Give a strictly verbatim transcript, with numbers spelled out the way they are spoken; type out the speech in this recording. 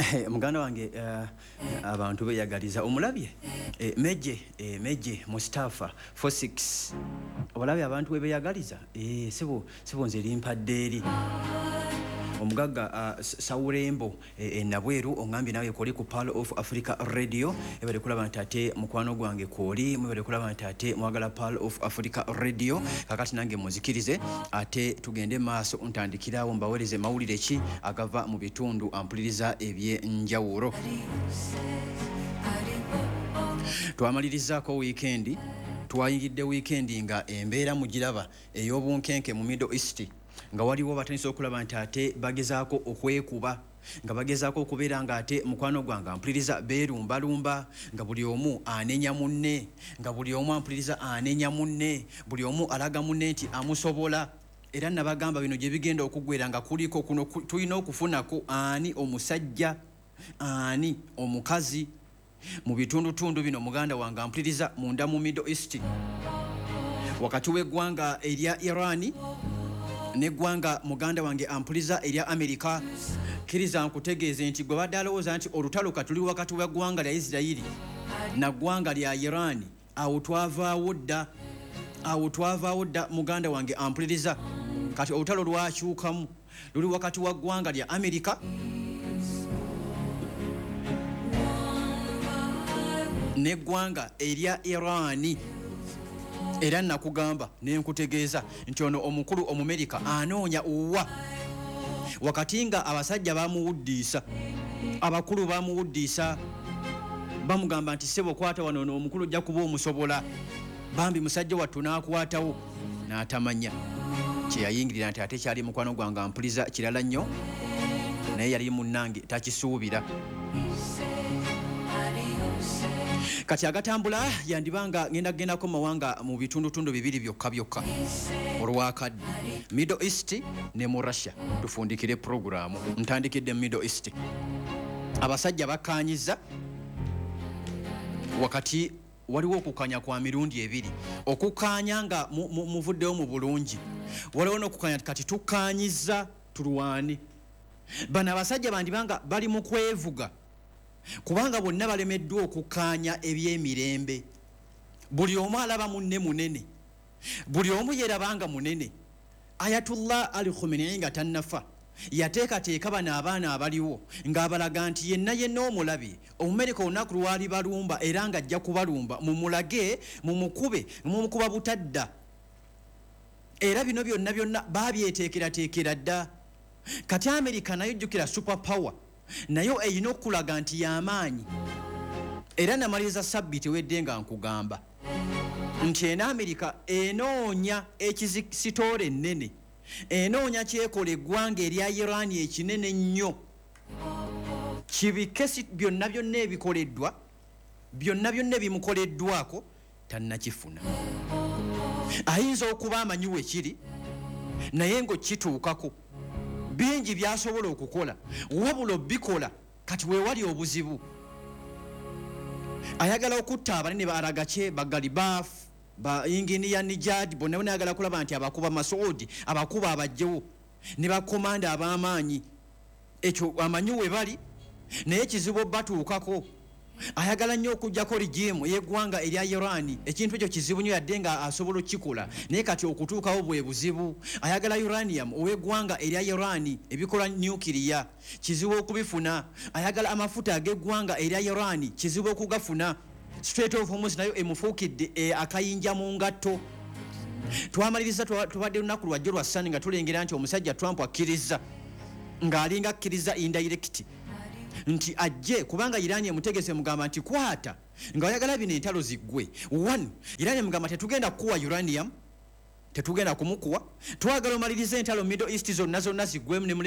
muganda wange uh, abantu beyagaliza omulabye eh, meje eh, meje Mustafa forty-six olabye abantu beyagaliza eh sibo sibo nze limpadde eri omugaga uh, Sawurembo e, e Nabweru ongambi nawe koli ku Pearl of Africa Radio ebale kulaba ntate mukwano gwange koli mwebale kulaba ntate mwagala Pearl of Africa Radio kakati nange muzikirize ate tugende maaso ntandikirawo mbaweleze mawulire ki agava mu bitundu ampuliriza ebye njawulo twamalirizaako weekend twayingidde weekend nga embeera mugiraba ey'obunkenke mu Middle East nga waliwo batandise okulaba nti ate bagezaako okwekuba nga bagezaako okubeera nga ate mukwano gwange ampuliriza beerumbalumba nga buli omu anenya munne nga buli omu ampuliriza anenya munne buli omu alaga munne nti amusobola era nabagamba bino gye bigenda okugwera nga kuliko kuno tulina okufunako ani omusajja ani omukazi mu bitundutundu bino muganda wange ampuliriza munda mu Middle East wakati w'eggwanga erya Irani neggwanga muganda wange ampuliza erya Amerika kiriza nkutegeeze nti gwe badde alowooza nti olutalo katuli wakati w'eggwanga lya Isirayiri na ggwanga lya Irani awo twavaawo dda awo twavaawo dda muganda wange ampuliriza kati olutalo lwakyukamu luli wakati wa ggwanga lya Amerika neggwanga erya Irani era nakugamba nenkutegeeza nti ono omukulu omumerika anoonya uwa wakati nga abasajja bamuwuddiisa abakulu bamuwuddiisa bamugamba nti sebo kwata wano ono omukulu ojja kuba omusobola bambi musajja wattu n'akwatawo n'atamanya kyeyayingirira nti ate kyali mukwano gwange ampuliza kirala nnyo naye yali munnange takisuubira kati agatambula yandibanga ngenda kugendako mawanga mu bitundutundu bibiri byokka byokka olwakadde Middle East ne mu Russia tufundikire programu ntandikidde Middle East abasajja bakanyiza wakati waliwo okukanya kwa mirundi ebiri okukanya nga muvuddewo mu bulungi waliwo n'okukanya kati tukanyiza tulwane bano abasajja bandibanga bali mu kwevuga kubanga bonna balemeddwa okukanya ebyemirembe buli omu alaba munne munene buli omu yerabanga munene Ayatullah Ali Khamenei nga tannafa yateekateeka bano abaana abaliwo ng'abalaga nti yenna yenna omulabi omumerika olunaku lwali balumba era nga ajja kubalumba mumulage mumukube mumukuba butadda era bino byonna byonna babyeteekerateekera dda kati Amerika nayo jjukira super power nayo eyina okulaga nti y'amaanyi era namaliriza sabbiti wedde nga nkugamba nti eno Amerika enoonya ekisitoole ennene enoonya kyekola eggwanga erya Irani ekinene nnyo kibikesi byonna byonna ebikoleddwa byonna byonna ebimukoleddwako tannakifuna ayinza okuba amanyi we kiri naye ng'okituukako bingi byasobola okukola wabula bikola kati wewali obuzibu ayagala okutta abanene baalaga kye bagalibaf ba inginiya Nijad bonna bonna ayagala kulaba nti abakuba Masoudi abakuba abajjewo ne bakomanda ab'amaanyi ekyo amanyi we bali naye ekizibu batuukako ayagala nnyo okujjako rigimu y'eggwanga erya Irani ekintu ekyo kizibu nnyo yadde nga asobola okukikola naye kati okutuukawo bwe buzibu ayagala uranium ow'eggwanga erya Irani ebikola nyukiriya kizibu okubifuna ayagala amafuta ag'eggwanga erya Irani kizibu okugafuna Strait of Hormuz nayo emufuukidde e, akayinja mu ngatto twamaliriza tubadde lunaku lwajjo lwa ssani nga tulengera nti omusajja Trump akkiriza ng'alinga akkiriza indirect nti ajje kubanga Irani emutegese mugamba nti kwata nga oyagala bino entalo ziggwe one Irani mugamba tetugenda kuwa uranium tetugenda kumukuwa twagala omalirize entalo Middle East zonna zonna ziggwemu ne